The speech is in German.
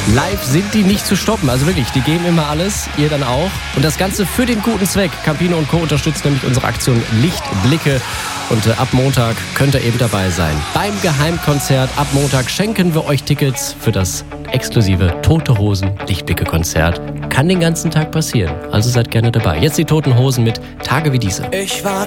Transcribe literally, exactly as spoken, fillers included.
Live sind die nicht zu stoppen, also wirklich, die geben immer alles, ihr dann auch. Und das Ganze für den guten Zweck. Campino und Co. unterstützt nämlich unsere Aktion Lichtblicke. Und äh, ab Montag könnt ihr eben dabei sein. Beim Geheimkonzert ab Montag schenken wir euch Tickets für das exklusive Tote Hosen Lichtblicke-Konzert. Kann den ganzen Tag passieren, also seid gerne dabei. Jetzt die Toten Hosen mit Tage wie diese. Ich war